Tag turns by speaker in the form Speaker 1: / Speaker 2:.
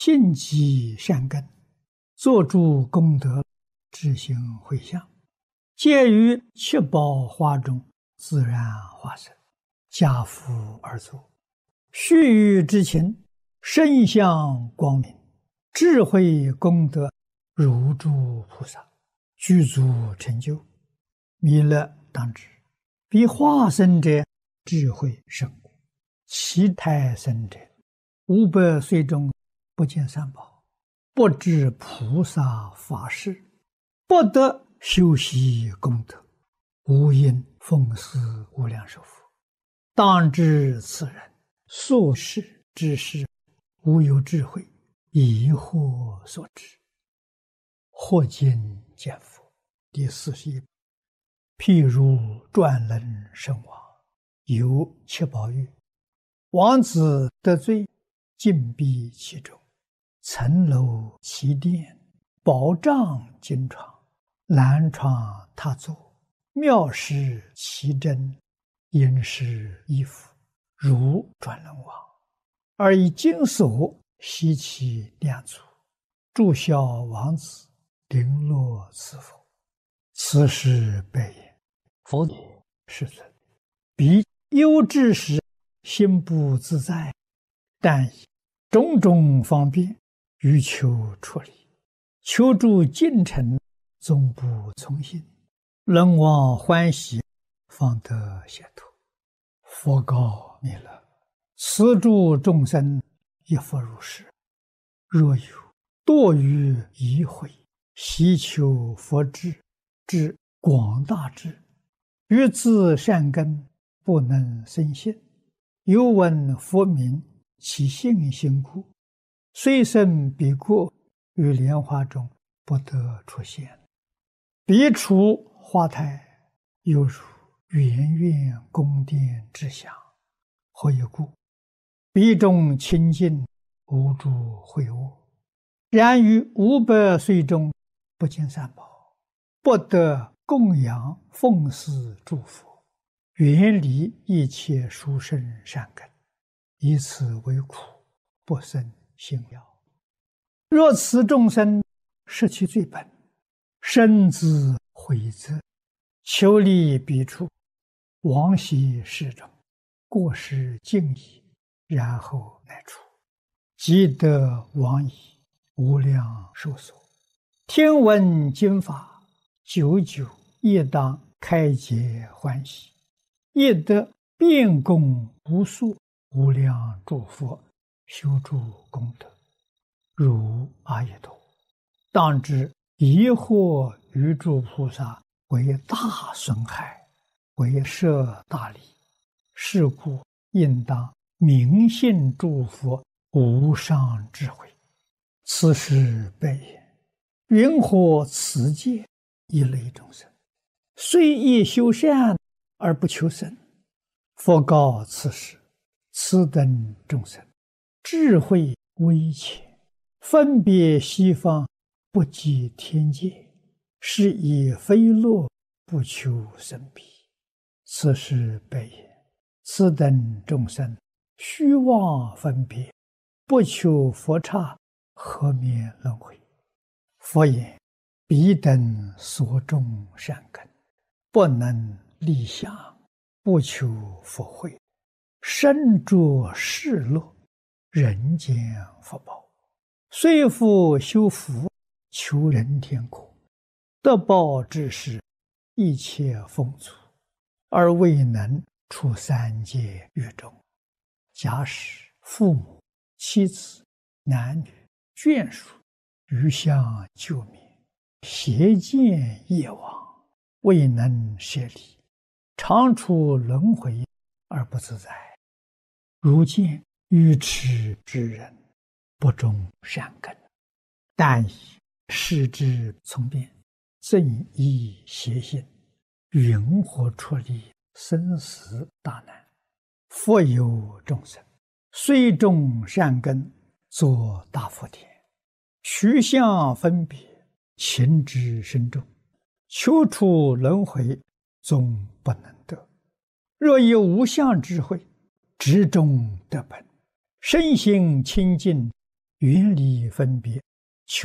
Speaker 1: 信积善根，做诸功德，知行回向，皆于七宝花中自然化身，家福而作。须臾之情，身相光明，智慧功德如诸菩萨，具足成就。弥勒当知，彼化身者智慧甚故，其胎生者500岁中不见三宝，不知菩萨法事，不得修习功德，无因奉事无量寿佛。当知此人所事之事，无有智慧，疑惑所致。或见见佛第41。譬如转轮圣王，有七宝玉，王子得罪，禁闭其中，层楼其殿，宝帐金床，蓝床榻座，妙饰其珍，殷实衣服，如转轮王，而以金锁悉其两足，祝孝王子，绫罗赐佛。此时白言：佛也，世尊，彼忧之时，心不自在，但以种种方便，欲求出离，求助近臣，终不从心，人望欢喜，方得解脱。佛告弥勒：此诸众生亦复如是。若有堕于疑悔，希求佛智，至广大智，于自善根不能生信，又闻佛名，其信心故，虽生彼国，于莲花中不得出现。彼处花台，犹如圆圆宫殿之祥。何以故？彼中清净，无诸秽恶。然于500岁中，不见三宝，不得供养奉事诸佛，远离一切殊胜善根，以此为苦，不生信了。若此众生失其最本，深自悔责，求离彼处，往昔世中，过失尽已，然后来出，即得往矣，无量寿所。听闻经法，久久亦当开解欢喜，亦得遍供无数无量诸佛，修诸功德，如阿逸陀。当知疑惑于诸菩萨，为大损害，为摄大利。是故应当明信诸佛无上智慧。此时白言：云何此界一类众生，虽亦修善而不求生？佛告此时：此等众生，智慧微浅，分别西方，不及天界，是以非乐，不求生彼。此时白言：此等众生，虚妄分别，不求佛刹，何免轮回？佛言：彼等所种善根，不能立想，不求佛慧，身着世乐，人间福报，虽复修福，求人天国，得报之时，一切丰足，而未能出三界狱中。假使父母、妻子、男女、眷属，余相救灭，邪见业往，未能舍离，常处轮回而不自在。如见愚痴之人，不种善根，但以视之从变，正依邪心，云何出离生死大难？复有众生，虽种善根，作大福田，取相分别，情之深重，求出轮回，终不能得。若以无相智慧，直中得本，身心清净， 远离分别，